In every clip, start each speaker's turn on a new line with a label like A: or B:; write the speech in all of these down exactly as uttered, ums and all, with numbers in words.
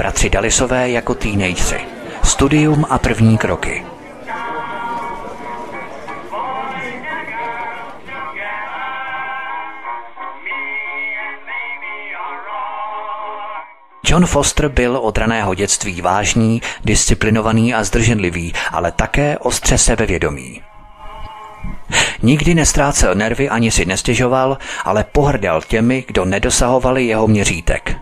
A: Bratři Dallisové jako teenageři. Studium a první kroky. John Foster byl od raného dětství vážný, disciplinovaný a zdrženlivý, ale také ostře sebevědomý. Nikdy nestrácel nervy ani si nestěžoval, ale pohrdal těmi, kdo nedosahovali jeho měřítek.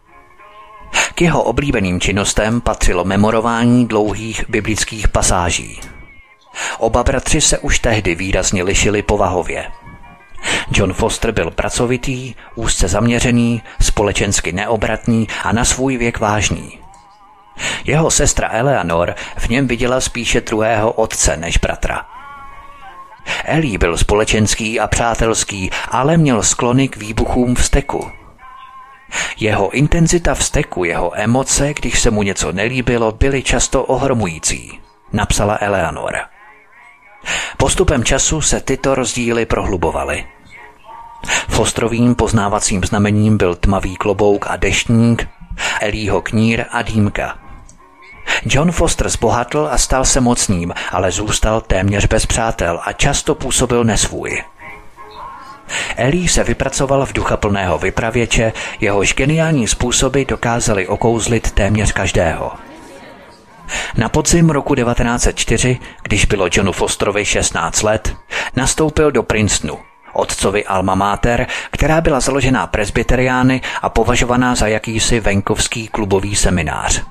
A: K jeho oblíbeným činnostem patřilo memorování dlouhých biblických pasáží. Oba bratři se už tehdy výrazně lišili povahově. John Foster byl pracovitý, úzce zaměřený, společensky neobratný a na svůj věk vážný. Jeho sestra Eleanor v něm viděla spíše druhého otce než bratra. Ellie byl společenský a přátelský, ale měl sklony k výbuchům vzteku. Jeho intenzita vzteku, jeho emoce, když se mu něco nelíbilo, byly často ohromující, napsala Eleanor. Postupem času se tyto rozdíly prohlubovaly. Fosterovým poznávacím znamením byl tmavý klobouk a deštník, Ellieho knír a dýmka. John Foster zbohatl a stal se mocným, ale zůstal téměř bez přátel a často působil nesvůj. Ellie se vypracoval v ducha plného vypravěče, jehož geniální způsoby dokázaly okouzlit téměř každého. Na podzim roku devatenáct set čtyři, když bylo Johnu Fosterovi šestnáct let, nastoupil do Princetonu, otcovi alma mater, která byla založená presbyteriány a považovaná za jakýsi venkovský klubový seminář.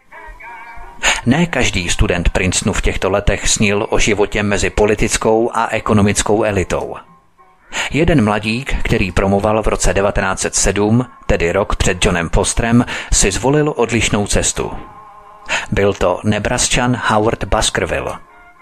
A: Ne každý student Princetonu v těchto letech snil o životě mezi politickou a ekonomickou elitou. Jeden mladík, který promoval v roce devatenáct set sedm, tedy rok před Johnem Fosterem, si zvolil odlišnou cestu. Byl to Nebrasčan Howard Baskerville.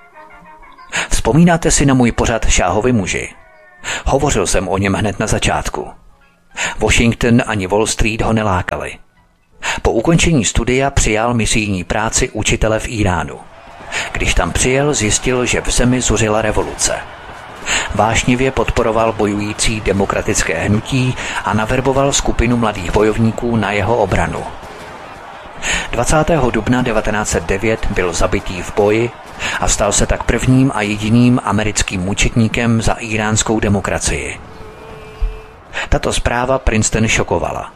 A: Vzpomínáte si na můj pořad Šáhovi muži? Hovořil jsem o něm hned na začátku. Washington ani Wall Street ho nelákali. Po ukončení studia přijal misijní práci učitele v Iránu. Když tam přijel, zjistil, že v zemi zuřila revoluce. Vášnivě podporoval bojující demokratické hnutí a naverboval skupinu mladých bojovníků na jeho obranu. dvacátého dubna devatenáct set devět byl zabitý v boji a stal se tak prvním a jediným americkým mučetníkem za iránskou demokracii. Tato zpráva Princeton šokovala.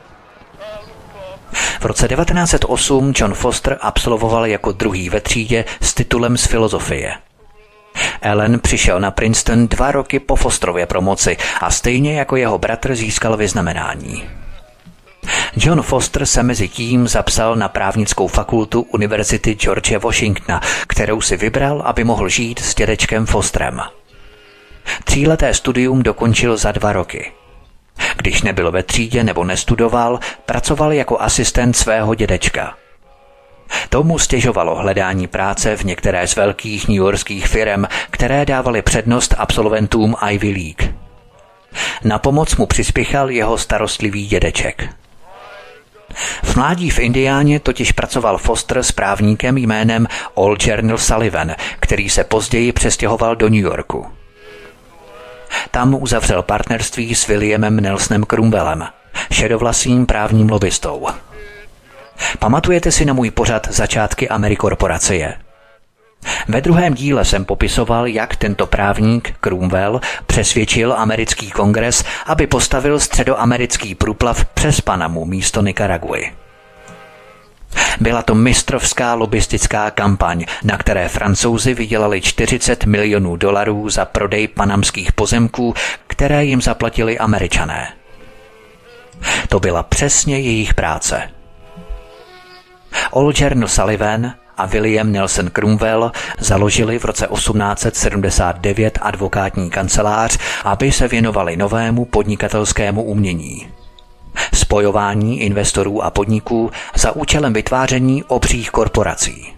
A: V roce devatenáct set osm John Foster absolvoval jako druhý ve třídě s titulem z filozofie. Ellen přišel na Princeton dva roky po Fosterově promoci a stejně jako jeho bratr získal vyznamenání. John Foster se mezi tím zapsal na právnickou fakultu Univerzity George Washingtona, kterou si vybral, aby mohl žít s dědečkem Fosterem. Tříleté studium dokončil za dva roky. Když nebyl ve třídě nebo nestudoval, pracoval jako asistent svého dědečka. Tomu stěžovalo hledání práce v některé z velkých newyorských firem, které dávaly přednost absolventům Ivy League. Na pomoc mu přispěchal jeho starostlivý dědeček. V mládí v Indiáně totiž pracoval Foster s právníkem jménem Algernon Sullivan, který se později přestěhoval do New Yorku. Tam uzavřel partnerství s Williamem Nelsonem Cromwellem, šedovlasým právním lobbystou. Pamatujete si na můj pořad Začátky Amerikorporacie? Ve druhém díle jsem popisoval, jak tento právník Cromwell přesvědčil americký kongres, aby postavil středoamerický průplav přes Panamu místo Nikaraguy. Byla to mistrovská lobbystická kampaň, na které Francouzi vydělali čtyřicet milionů dolarů za prodej panamských pozemků, které jim zaplatili Američané. To byla přesně jejich práce. Algernon Sullivan a William Nelson Cromwell založili v roce osmnáct set sedmdesát devět advokátní kancelář, aby se věnovali novému podnikatelskému umění. Spojování investorů a podniků za účelem vytváření obřích korporací.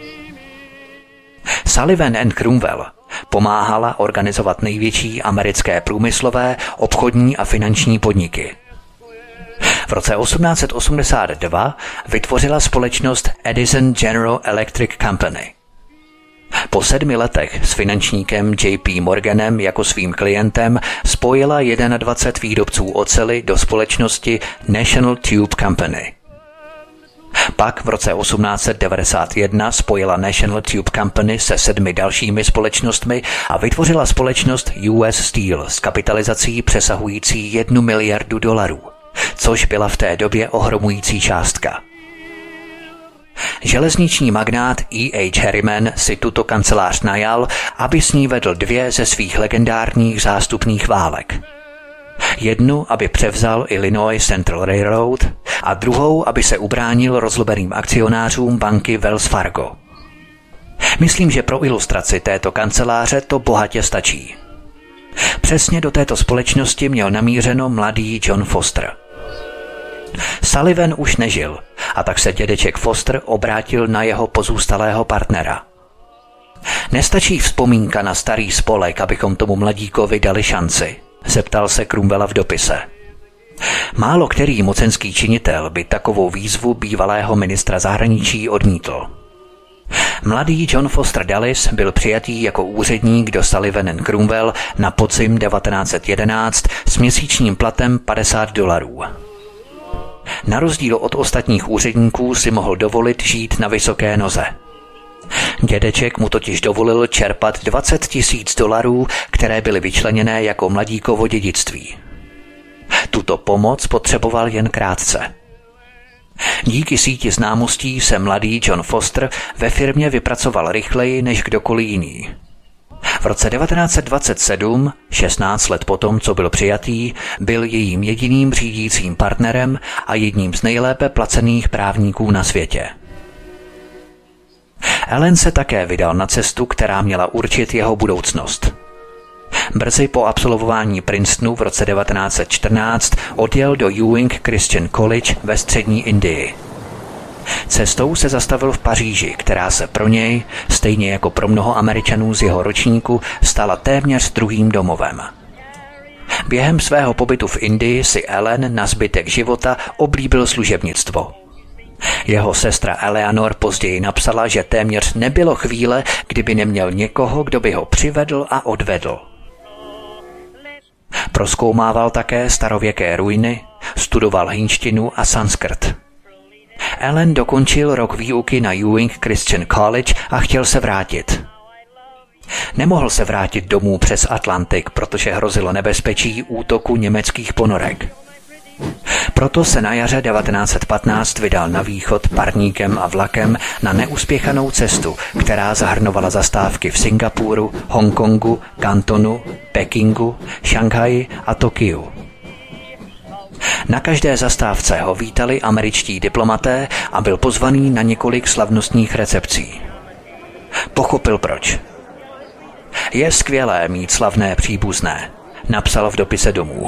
A: Sullivan and Cromwell pomáhala organizovat největší americké průmyslové, obchodní a finanční podniky. V roce osmnáct set osmdesát dva vytvořila společnost Edison General Electric Company. Po sedmi letech s finančníkem J P Morganem jako svým klientem spojila dvacet jedna výrobců oceli do společnosti National Tube Company. Pak v roce osmnáct set devadesát jedna spojila National Tube Company se sedmi dalšími společnostmi a vytvořila společnost U S Steel s kapitalizací přesahující jednu miliardu dolarů, což byla v té době ohromující částka. Železniční magnát E H Harriman si tuto kancelář najal, aby s ní vedl dvě ze svých legendárních zástupných válek. Jednu, aby převzal Illinois Central Railroad, a druhou, aby se ubránil rozlobeným akcionářům banky Wells Fargo. Myslím, že pro ilustraci této kanceláře to bohatě stačí. Přesně do této společnosti měl namířeno mladý John Foster. Sullivan už nežil, a tak se dědeček Foster obrátil na jeho pozůstalého partnera. Nestačí vzpomínka na starý spolek, abychom tomu mladíkovi dali šanci, zeptal se Cromwella v dopise. Málo který mocenský činitel by takovou výzvu bývalého ministra zahraničí odmítl. Mladý John Foster Dulles byl přijatý jako úředník do Sullivan and Cromwell na podzim devatenáct set jedenáct s měsíčním platem padesát dolarů. Na rozdíl od ostatních úředníků si mohl dovolit žít na vysoké noze. Dědeček mu totiž dovolil čerpat dvacet tisíc dolarů, které byly vyčleněné jako mladíkovo dědictví. Tuto pomoc potřeboval jen krátce. Díky síti známostí se mladý John Foster ve firmě vypracoval rychleji než kdokoliv jiný. V roce devatenáct set dvacet sedm, šestnáct let potom, co byl přijatý, byl jejím jediným řídícím partnerem a jedním z nejlépe placených právníků na světě. Allen se také vydal na cestu, která měla určit jeho budoucnost. Brzy po absolvování Princetonu v roce devatenáct set čtrnáct odjel do Ewing Christian College ve střední Indii. Cestou se zastavil v Paříži, která se pro něj, stejně jako pro mnoho Američanů z jeho ročníku, stala téměř druhým domovem. Během svého pobytu v Indii si Allen na zbytek života oblíbil služebnictvo. Jeho sestra Eleanor později napsala, že téměř nebylo chvíle, kdyby neměl někoho, kdo by ho přivedl a odvedl. Prozkoumával také starověké ruiny, studoval hindštinu a sanskrt. Allen dokončil rok výuky na Ewing Christian College a chtěl se vrátit. Nemohl se vrátit domů přes Atlantik, protože hrozilo nebezpečí útoku německých ponorek. Proto se na jaře devatenáct set patnáct vydal na východ parníkem a vlakem na neuspěchanou cestu, která zahrnovala zastávky v Singapuru, Hongkongu, Kantonu, Pekingu, Šanghaji a Tokiu. Na každé zastávce ho vítali američtí diplomaté a byl pozvaný na několik slavnostních recepcí. Pochopil proč. Je skvělé mít slavné příbuzné, napsal v dopise domů.